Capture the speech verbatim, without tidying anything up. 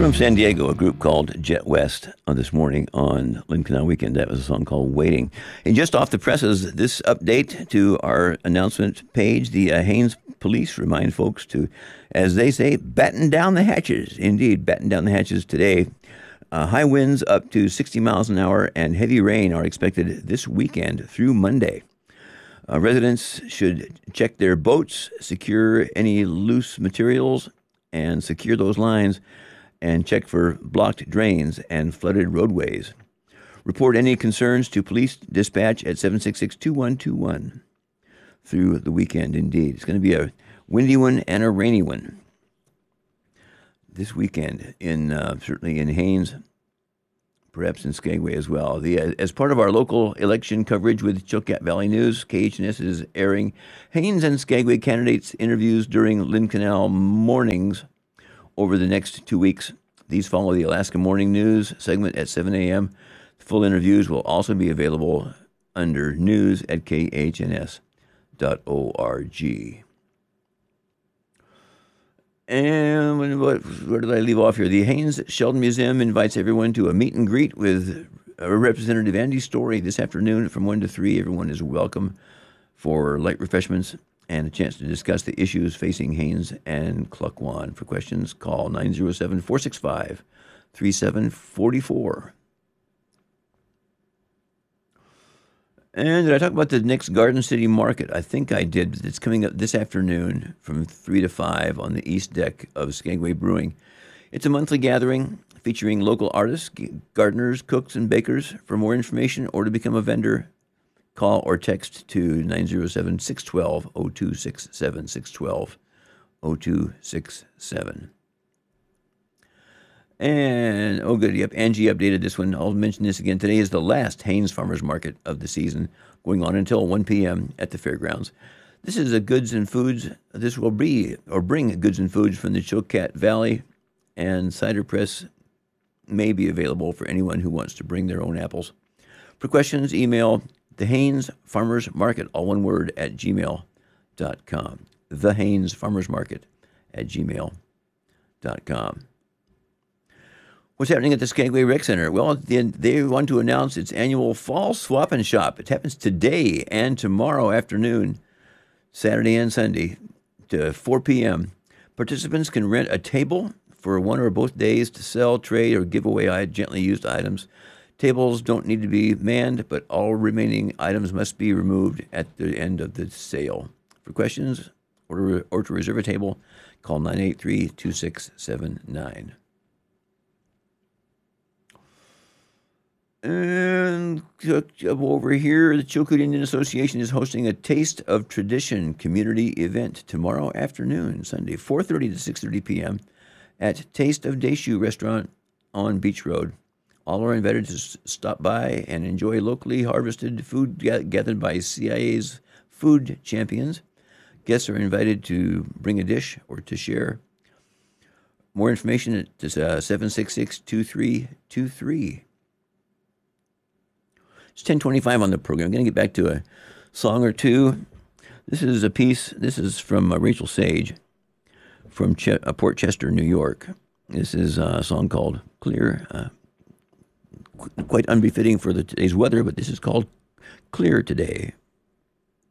From San Diego, a group called Jet West on this morning on Lynn Canal Weekend. That was a song called Waiting. And just off the presses, this update to our announcement page, the uh, Haines Police remind folks to, as they say, batten down the hatches. Indeed, batten down the hatches today. Uh, high winds up to sixty miles an hour and heavy rain are expected this weekend through Monday. Uh, residents should check their boats, secure any loose materials, and secure those lines, and check for blocked drains and flooded roadways. Report any concerns to police dispatch at seven six six, two one two one through the weekend, indeed. It's going to be a windy one and a rainy one this weekend, in uh, certainly in Haines, perhaps in Skagway as well. The, uh, as part of our local election coverage with Chilkat Valley News, K H N S is airing Haines and Skagway candidates' interviews during Lynn Canal mornings over the next two weeks. These follow the Alaska Morning News segment at seven a.m. Full interviews will also be available under news at k h n s dot org. And what, where did I leave off here? The Haines Sheldon Museum invites everyone to a meet and greet with Representative Andy Story this afternoon from one to three. Everyone is welcome for light refreshments and a chance to discuss the issues facing Haines and Klukwan. For questions, call nine oh seven, four six five, three seven four four. And did I talk about the next Garden City Market? I think I did. It's coming up this afternoon from three to five on the east deck of Skagway Brewing. It's a monthly gathering featuring local artists, gardeners, cooks, and bakers. For more information or to become a vendor, call or text to nine oh seven, six one two, oh two six seven, six one two, oh two six seven. And, oh good, yep, Angie updated this one. I'll mention this again. Today is the last Haines Farmers Market of the season, going on until one p.m. at the fairgrounds. This is a goods and foods. This will be, or bring goods and foods from the Chilkat Valley, and cider press may be available for anyone who wants to bring their own apples. For questions, email the Haines Farmers Market, all one word, at gmail dot com. The Haines Farmers Market at gmail dot com. What's happening at the Skagway Rec Center? Well, they, they want to announce its annual Fall Swap and Shop. It happens today and tomorrow afternoon, Saturday and Sunday, to four p.m. Participants can rent a table for one or both days to sell, trade, or give away gently used items. Tables don't need to be manned, but all remaining items must be removed at the end of the sale. For questions or to, or to reserve a table, call nine eight three, two six seven nine. And over here, the Chilkoot Indian Association is hosting a Taste of Tradition community event tomorrow afternoon, Sunday, four thirty to six thirty p.m. at Taste of Deschutes Restaurant on Beach Road. All are invited to stop by and enjoy locally harvested food gathered by C I A's food champions. Guests are invited to bring a dish or to share. More information at uh, seven six six, two three two three. It's ten twenty-five on the program. I'm going to get back to a song or two. This is a piece. This is from uh, Rachel Sage from Ch- uh, Port Chester, New York. This is uh, a song called Clear. Uh, qu- quite unbefitting for the today's weather, but this is called Clear Today.